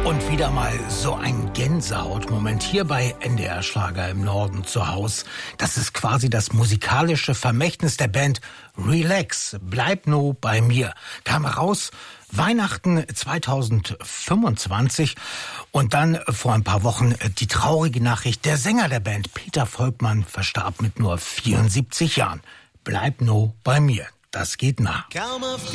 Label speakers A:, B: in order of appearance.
A: Und wieder mal so ein Gänsehautmoment hier bei NDR Schlager im Norden zu Haus. Das ist quasi das musikalische Vermächtnis der Band Relax. Bleib nur bei mir. Kam raus Weihnachten 2025 und dann vor ein paar Wochen die traurige Nachricht. Der Sänger der Band, Peter Volkmann, verstarb mit nur 74 Jahren. Bleib nur bei mir. Das geht nah.
B: Kaum auf